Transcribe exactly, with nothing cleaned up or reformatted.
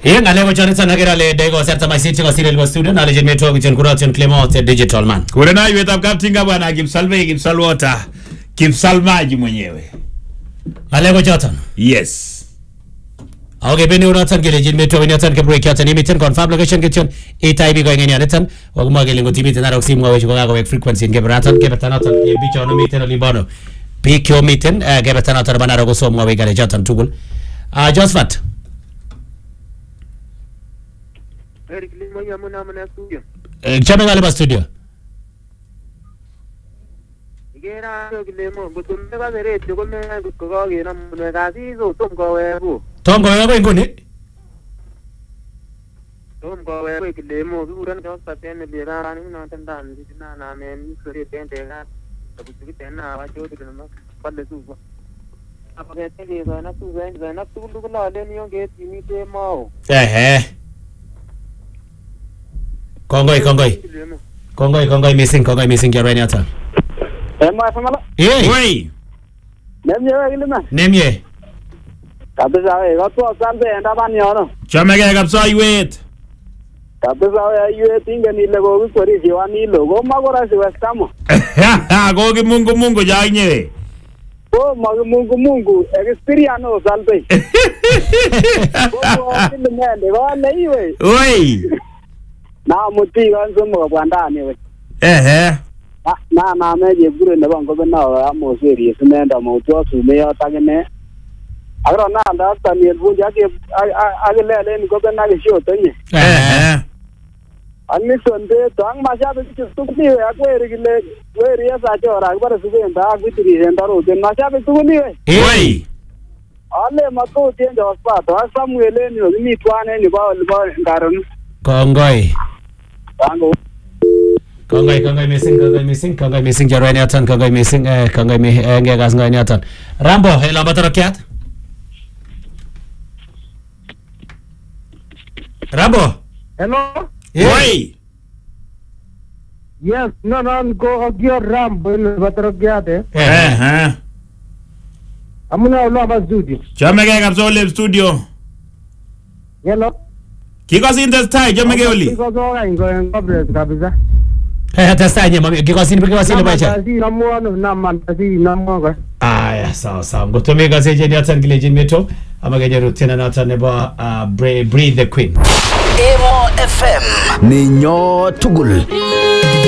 Ye ngale ko chonita nagera le dego serta masiti ko sirel go studio na le metro ko chen kuration Clement digital man. Kurena yeye tabkatinga bwana Kimsalve Kimsalwota Kimsalmaji mwenyewe. Ngale ko choton. Yes. Okay, beni uratan gele jin metro ni atan ke break atan imiten confirm location kitchen eta ibi ko ngeni atan wa kuma gele ngoti miten na roxim ngwe ko ga ko frequency nge bratan ke betanaton e bicho no miten libono. Pikyo miten ke betanaton banaro ko som ngwe gale jotan tugul. Ah Josephat. Eric Limo yamuna mana studio. Eh chame gale ba studio. Igera yo Limo gutumbe ba bere ko me ko ga gena mun ga si so tom ko webu. Tom ko webu ngoni. Tom ko webu Limo buran ko paten le ra ni na tan dan na na men sore tente ga to bu ten na wa jo de no palle su ko. Apa ke te le na tu ga na tu lu la le ni yo ge ti mi te mo. Eh eh. Kongoi kongoi. Kongoi kongoi missing kongoi missing ya rani ata. Emma samala. Eh. Oi. Nemye wagilima. Nemye. Kabisa wewe watu wasanze enda bani yono. Chamege kabisa iwet. Kabisa wewe iwet ingeni ile go kweri jiwani logo magora si westamo. Go ki mungu mungu jainye. Go mag mungu mungu experience no salbe. Go ile mende go le iwe. Oi. Na muti ganzo mo bwandani we. Eh eh. Na na meje bure ne bango bena amo serious nenda mo to su me atagene. Agora na anda tani elbuja ke agele ni go bena ke shio tanye. Eh eh. Anni sonde tang masha be tukni we akwere gile we riya sa jora agbar subenda agitri hendaro den masha be tukni we. Oi. Ale mako change hospital to Samuel ni ni twane ni ba ba ngaron. Kongoi. Bango. Kongoi kongoi missing kongoi missing kongoi missing ya rani atan kongoi missing eh kongoi mi nge gas ngani atan. Rambo hela bataro kiat. Rambo. Hello? Oi. Yes, no no go agio Rambo le bataro kiate. Eh eh. Amuna ulo ba studio. Chamege kabisa ole studio. Hello? Kiko sintes tai chamege oli. Kiko go ga ingo ngobre kabisa. Eh testa nye mami kiko sin kiko sin ba cha. Si namo no naman si namo ga. Aya sawa sawa ngotomi gaze je ni atan gile jin meto amage je rutena na atan ba breathe the queen. Emo F M Ninyo Tugul.